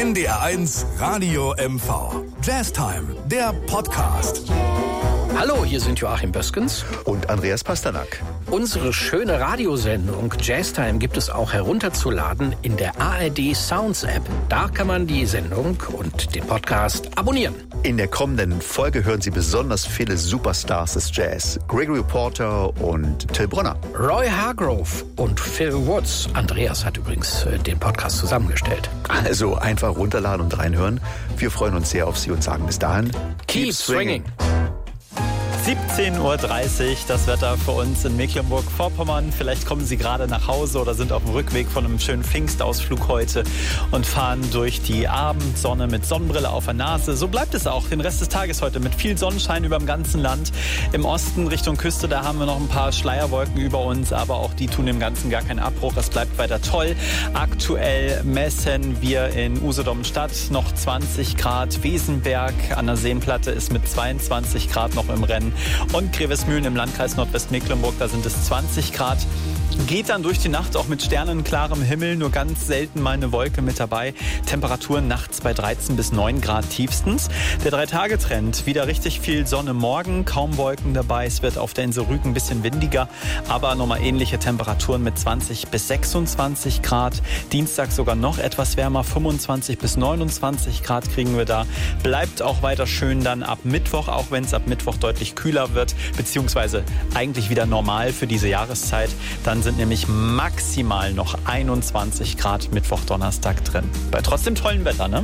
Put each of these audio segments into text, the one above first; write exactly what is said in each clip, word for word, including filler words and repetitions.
N D R eins Radio M V. Jazztime, der Podcast. Hallo, hier sind Joachim Böskens und Andreas Pasternak. Unsere schöne Radiosendung Jazztime gibt es auch herunterzuladen in der A R D Sounds App. Da kann man die Sendung und den Podcast abonnieren. In der kommenden Folge hören Sie besonders viele Superstars des Jazz. Gregory Porter und Till Brönner. Roy Hargrove und Phil Woods. Andreas hat übrigens den Podcast zusammengestellt. Also einfach runterladen und reinhören. Wir freuen uns sehr auf Sie und sagen bis dahin: Keep, Keep swinging. siebzehn Uhr dreißig, das Wetter für uns in Mecklenburg-Vorpommern. Vielleicht kommen Sie gerade nach Hause oder sind auf dem Rückweg von einem schönen Pfingstausflug heute und fahren durch die Abendsonne mit Sonnenbrille auf der Nase. So bleibt es auch den Rest des Tages heute mit viel Sonnenschein über dem ganzen Land. Im Osten Richtung Küste, da haben wir noch ein paar Schleierwolken über uns, aber auch die tun dem Ganzen gar keinen Abbruch. Es bleibt weiter toll. Aktuell messen wir in Usedom-Stadt noch zwanzig Grad. Wesenberg an der Seenplatte ist mit zweiundzwanzig Grad noch im Rennen. Und Grevesmühlen im Landkreis Nordwestmecklenburg, da sind es zwanzig Grad. Geht dann durch die Nacht auch mit sternenklarem Himmel, nur ganz selten mal eine Wolke mit dabei. Temperaturen nachts bei dreizehn bis neun Grad tiefstens. Der Drei-Tage-Trend, wieder richtig viel Sonne morgen, kaum Wolken dabei. Es wird auf der Insel Rügen ein bisschen windiger, aber nochmal ähnliche Temperaturen mit zwanzig bis sechsundzwanzig Grad. Dienstag sogar noch etwas wärmer, fünfundzwanzig bis neunundzwanzig Grad kriegen wir da. Bleibt auch weiter schön dann ab Mittwoch, auch wenn es ab Mittwoch deutlich kühler wird, beziehungsweise eigentlich wieder normal für diese Jahreszeit. Dann sind nämlich maximal noch einundzwanzig Grad Mittwoch, Donnerstag drin. Bei trotzdem tollem Wetter, ne?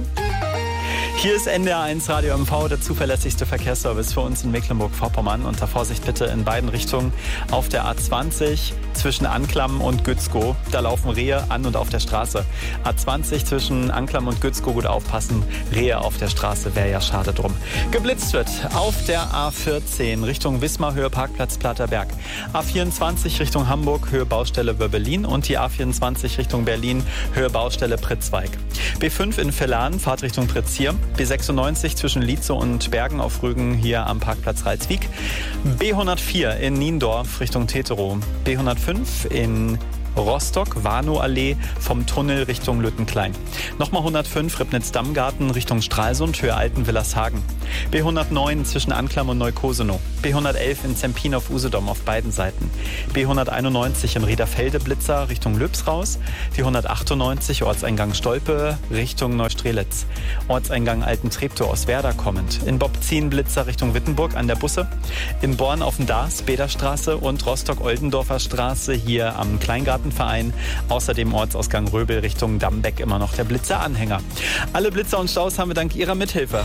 Hier ist N D R eins Radio M V, der zuverlässigste Verkehrsservice für uns in Mecklenburg-Vorpommern. Unter Vorsicht bitte in beiden Richtungen auf der A zwanzig zwischen Anklam und Gützkow. Da laufen Rehe an und auf der Straße. A zwanzig zwischen Anklam und Gützkow, gut aufpassen. Rehe auf der Straße, wäre ja schade drum. Geblitzt wird auf der A vierzehn Richtung Wismar, Höhe Parkplatz Platterberg. A vierundzwanzig Richtung Hamburg, Höhe Baustelle Wöbbelin. Und die A vierundzwanzig Richtung Berlin, Höhe Baustelle Pritzweig. B fünf in Villan, Fahrtrichtung Pritzkirch. B sechsundneunzig zwischen Lietzow und Bergen auf Rügen hier am Parkplatz Ralswiek. B hundertvier in Niendorf Richtung Teterow. B hundertfünf in Rostock, Warnow-Allee vom Tunnel Richtung Lüttenklein. Nochmal hundertfünf Ribnitz-Dammgarten Richtung Stralsund, Höhe Alten-Willershagen. B hundertneun zwischen Anklam und Neukosenow. B hundertelf in Zempin auf Usedom auf beiden Seiten. B hunderteinundneunzig in Riederfelde-Blitzer Richtung Lübs raus. Die hundertachtundneunzig Ortseingang Stolpe Richtung Neustrelitz. Ortseingang Alten-Treptow aus Werder kommend. In Bobzien-Blitzer Richtung Wittenburg an der Busse. In Born auf dem Dars, Bederstraße und Rostock-Oldendorfer Straße hier am Kleingarten Verein. Außerdem Ortsausgang Röbel Richtung Dammbeck immer noch der Blitzer-Anhänger. Alle Blitzer und Staus haben wir dank Ihrer Mithilfe.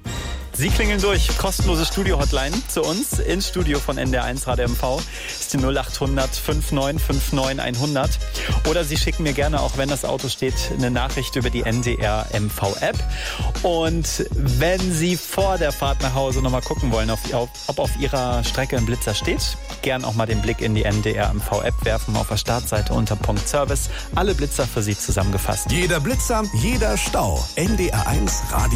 Sie klingeln durch. Kostenlose Studio-Hotline zu uns ins Studio von N D R eins Radio M V. Ist die null achthundert neunundfünfzig neunundfünfzig hundert. Oder Sie schicken mir gerne, auch wenn das Auto steht, eine Nachricht über die N D R M V-App. Und wenn Sie vor der Fahrt nach Hause nochmal gucken wollen, auf, ob auf Ihrer Strecke ein Blitzer steht, gern auch mal den Blick in die N D R M V-App werfen auf der Startseite unter Punkt Service. Alle Blitzer für Sie zusammengefasst. Jeder Blitzer, jeder Stau. N D R eins Radio